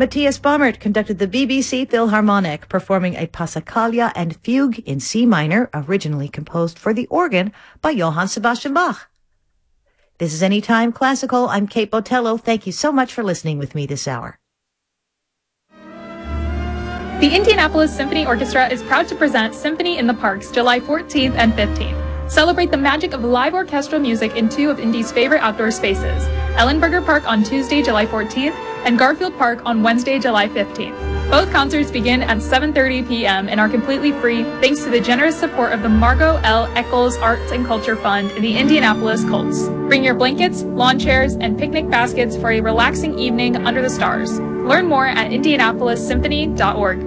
Matthias Baumert conducted the BBC Philharmonic, performing a Passacaglia and Fugue in C minor, originally composed for the organ by Johann Sebastian Bach. This is Anytime Classical. I'm Kate Botello. Thank you so much for listening with me this hour. The Indianapolis Symphony Orchestra is proud to present Symphony in the Parks July 14th and 15th. Celebrate the magic of live orchestral music in two of Indy's favorite outdoor spaces, Ellenberger Park on Tuesday, July 14th, and Garfield Park on Wednesday, July 15th. Both concerts begin at 7:30 p.m. and are completely free thanks to the generous support of the Margot L. Eccles Arts and Culture Fund and the Indianapolis Colts. Bring your blankets, lawn chairs, and picnic baskets for a relaxing evening under the stars. Learn more at indianapolissymphony.org.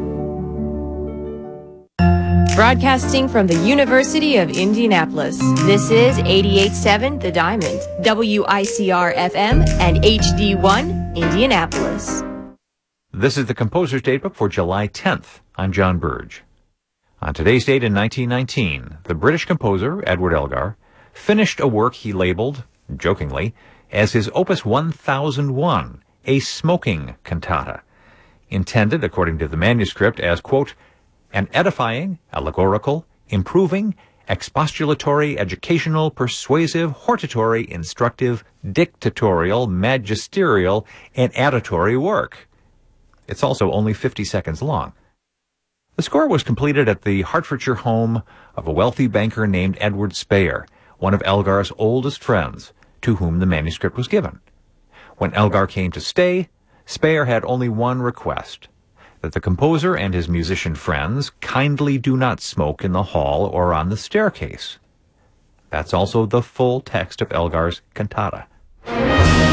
Broadcasting from the University of Indianapolis, this is 88.7 The Diamond, WICR-FM, and HD1 Indianapolis. This is the Composer's Datebook for July 10th. I'm John Burge. On today's date in 1919, the British composer, Edward Elgar, finished a work he labeled, jokingly, as his Opus 1001, a smoking cantata, intended, according to the manuscript, as, quote, an edifying, allegorical, improving, expostulatory, educational, persuasive, hortatory, instructive, dictatorial, magisterial, and auditory work. It's also only 50 seconds long. The score was completed at the Hertfordshire home of a wealthy banker named Edward Speyer, one of Elgar's oldest friends, to whom the manuscript was given. When Elgar came to stay, Speyer had only one request: that the composer and his musician friends kindly do not smoke in the hall or on the staircase. That's also the full text of Elgar's cantata.